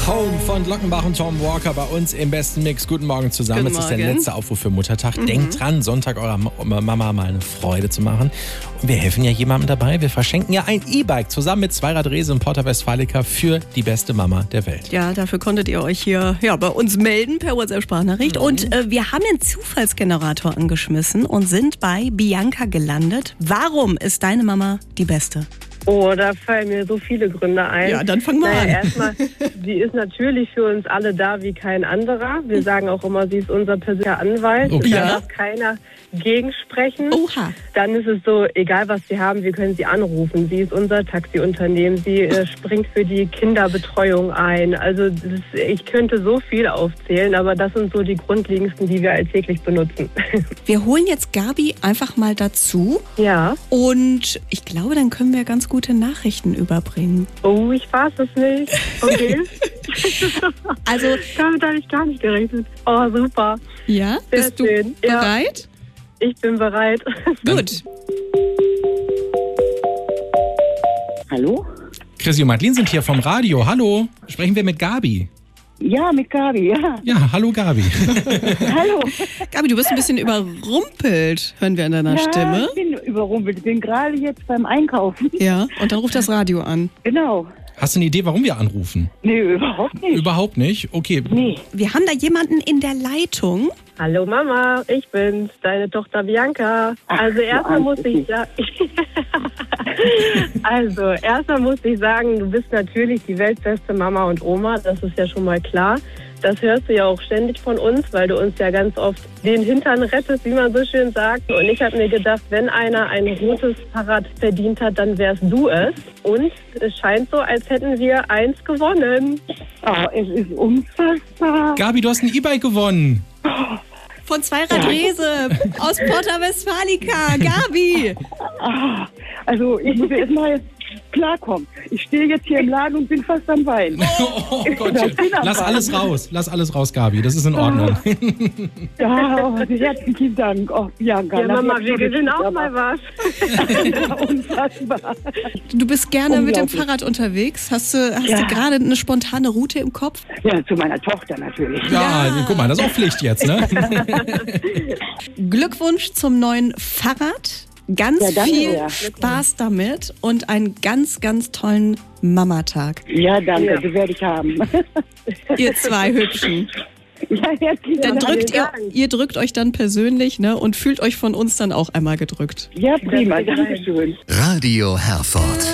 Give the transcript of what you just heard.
Home von Glockenbach und Tom Walker bei uns im besten Mix. Guten Morgen zusammen. Guten Es ist der Morgen. letzte Aufruf für Muttertag. Denkt dran, Sonntag eurer Mama mal eine Freude zu machen. Und wir helfen ja jemandem dabei. Wir verschenken ja ein E-Bike zusammen mit Zweirad Rese und Porta Westfalica für die beste Mama der Welt. Ja, dafür konntet ihr euch hier bei uns melden per WhatsApp-Sprachnachricht. Und wir haben den Zufallsgenerator angeschmissen und sind bei Bianca gelandet. Warum ist deine Mama die Beste? Oh, da fallen mir so viele Gründe ein. Ja, dann fang mal an. Erstmal, sie ist natürlich für uns alle da wie kein anderer. Wir sagen auch immer, sie ist unser persönlicher Anwalt. Okay. Da darf keiner gegensprechen. Oha. Dann ist es so, egal was wir haben, wir können sie anrufen. Sie ist unser Taxiunternehmen. Sie springt für die Kinderbetreuung ein. Also ich könnte so viel aufzählen, aber das sind so die grundlegendsten, die wir alltäglich benutzen. Wir holen jetzt Gabi einfach mal dazu. Ja. Und ich glaube, dann können wir ganz gute Nachrichten überbringen. Oh, ich weiß es nicht. Okay. Also, Damit habe ich gar nicht gerechnet. Oh, super. ja, Sehr bist du schön. Ja. bereit? Ich bin bereit. Gut. Hallo? Chrissy und Madeline sind hier vom Radio. Hallo, sprechen wir mit Gabi. Ja, mit Gabi, ja. Ja, hallo Gabi. Hallo. Gabi, du bist ein bisschen überrumpelt, hören wir an deiner Stimme. Ich bin überrumpelt. Ich bin gerade jetzt beim Einkaufen. Ja, und dann ruft das Radio an. Genau. Hast du eine Idee, warum wir anrufen? Nee, überhaupt nicht. Überhaupt nicht? Okay. Nee. Wir haben da jemanden in der Leitung. Hallo Mama, ich bin's, deine Tochter Bianca. Ach, Also du erstmal muss Arme. ich sagen, du bist natürlich die weltbeste Mama und Oma, das ist ja schon mal klar. Das hörst du ja auch ständig von uns, weil du uns ja ganz oft den Hintern rettest, wie man so schön sagt. Und ich habe mir gedacht, wenn einer ein rotes Fahrrad verdient hat, dann wärst du es. Und es scheint so, als hätten wir eins gewonnen. Oh, es ist unfassbar. Gabi, du hast ein E-Bike gewonnen. Von Zweirad Rese aus Porta Westfalica. Gabi! Also, ich muss erst mal klarkommen. Ich stehe jetzt hier im Laden und bin fast am Weinen. Oh Gottchen. Lass alles raus. Lass alles raus, Gabi. Das ist in Ordnung. Ja, herzlichen Dank. Oh, Bianca. Ja Mama, wir gewinnen auch mal was. Unfassbar. Du bist gerne mit dem Unglaublich. Fahrrad unterwegs. Hast du Ja. gerade eine spontane Route im Kopf? Ja, zu meiner Tochter natürlich. Ja, guck mal, das ist auch Pflicht jetzt, ne? Glückwunsch zum neuen Fahrrad. Ganz Ja, danke viel sehr. Spaß damit und einen ganz, ganz tollen Mamatag. Ja, danke. Ja. Das werde ich haben. Ihr zwei Hübschen. Ja, herzlichen Dann Dank. drückt ihr drückt euch dann persönlich, ne, und fühlt euch von uns dann auch einmal gedrückt. Ja, prima. Dankeschön. Radio Herford.